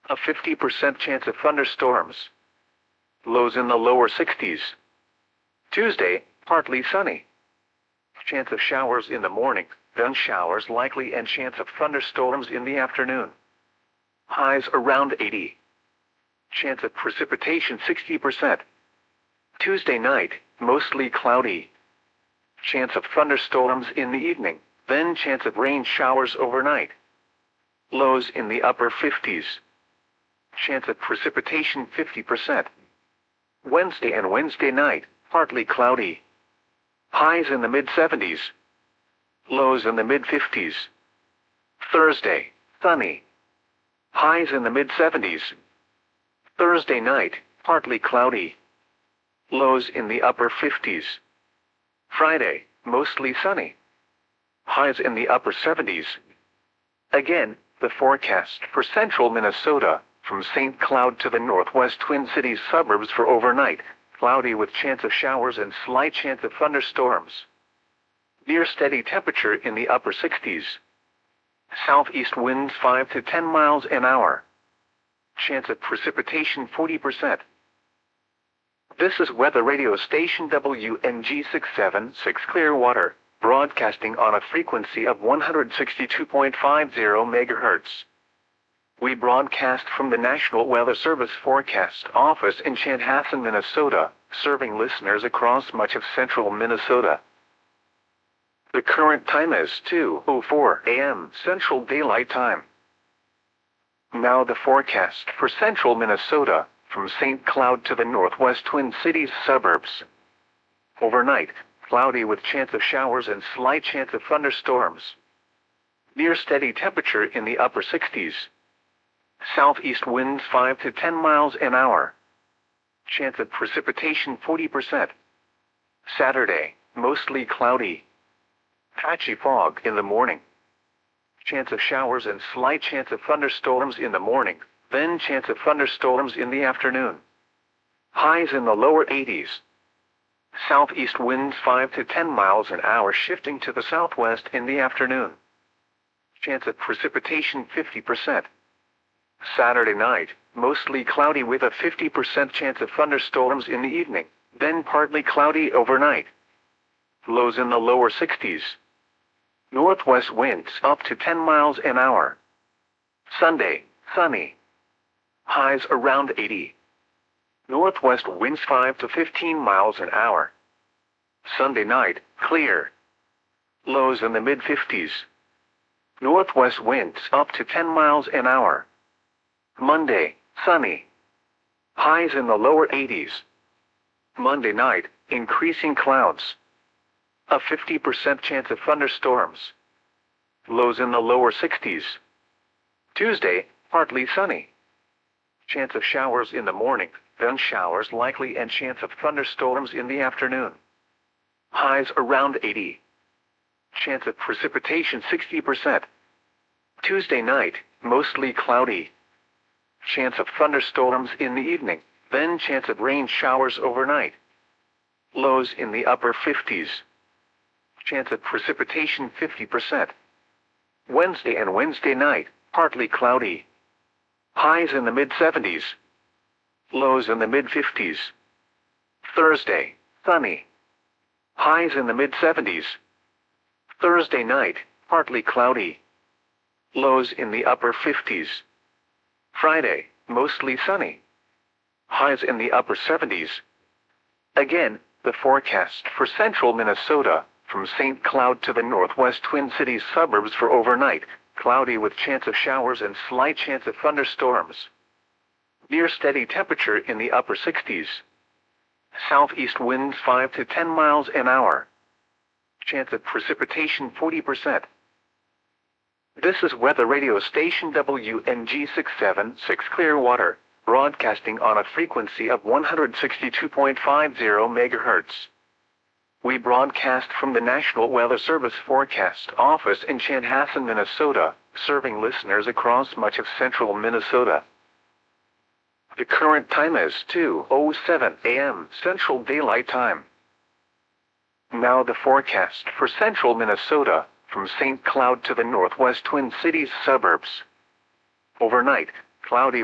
A 50% chance of thunderstorms. Lows in the lower 60s. Tuesday, partly sunny. Chance of showers in the morning, then showers likely and chance of thunderstorms in the afternoon. Highs around 80. Chance of precipitation 60%. Tuesday night, mostly cloudy. Chance of thunderstorms in the evening, then chance of rain showers overnight. Lows in the upper 50s. Chance of precipitation 50%. Wednesday and Wednesday night, partly cloudy. Highs in the mid-70s. Lows in the mid-50s. Thursday, sunny. Highs in the mid-70s. Thursday night, partly cloudy. Lows in the upper 50s. Friday, mostly sunny. Highs in the upper 70s. Again, the forecast for central Minnesota, from St. Cloud to the northwest Twin Cities suburbs for overnight, cloudy with chance of showers and slight chance of thunderstorms. Near steady temperature in the upper 60s. Southeast winds 5 to 10 miles an hour. Chance of precipitation 40%. This is weather radio station WNG 676 Clearwater, broadcasting on a frequency of 162.50 MHz. We broadcast from the National Weather Service Forecast Office in Chanhassen, Minnesota, serving listeners across much of central Minnesota. The current time is 2:04 a.m. Central Daylight Time. Now the forecast for central Minnesota, from St. Cloud to the northwest Twin Cities suburbs. Overnight, cloudy with chance of showers and slight chance of thunderstorms. Near steady temperature in the upper 60s. Southeast winds 5 to 10 miles an hour. Chance of precipitation 40%. Saturday, mostly cloudy. Patchy fog in the morning. Chance of showers and slight chance of thunderstorms in the morning, then chance of thunderstorms in the afternoon. Highs in the lower 80s. Southeast winds 5 to 10 miles an hour shifting to the southwest in the afternoon. Chance of precipitation 50%. Saturday night, mostly cloudy with a 50% chance of thunderstorms in the evening, then partly cloudy overnight. Lows in the lower 60s. Northwest winds up to 10 miles an hour. Sunday, sunny. Highs around 80. Northwest winds 5 to 15 miles an hour. Sunday night, clear. Lows in the mid-50s. Northwest winds up to 10 miles an hour. Monday, sunny. Highs in the lower 80s. Monday night, increasing clouds. A 50% chance of thunderstorms. Lows in the lower 60s. Tuesday, partly sunny. Chance of showers in the morning, then showers likely and chance of thunderstorms in the afternoon. Highs around 80. Chance of precipitation 60%. Tuesday night, mostly cloudy. Chance of thunderstorms in the evening, then chance of rain showers overnight. Lows in the upper 50s. Chance of precipitation 50%. Wednesday and Wednesday night, partly cloudy. Highs in the mid-70s. Lows in the mid-50s. Thursday, sunny. Highs in the mid-70s. Thursday night, partly cloudy. Lows in the upper 50s. Friday, mostly sunny. Highs in the upper 70s. Again, the forecast for central Minnesota, from St. Cloud to the northwest Twin Cities suburbs for overnight, cloudy with chance of showers and slight chance of thunderstorms. Near steady temperature in the upper 60s. Southeast winds 5 to 10 miles an hour. Chance of precipitation 40%. This is weather radio station WNG 676 Clearwater, broadcasting on a frequency of 162.50 MHz. We broadcast from the National Weather Service Forecast Office in Chanhassen, Minnesota, serving listeners across much of central Minnesota. The current time is 2:07 a.m. Central Daylight Time. Now the forecast for central Minnesota, from St. Cloud to the northwest Twin Cities suburbs. Overnight, cloudy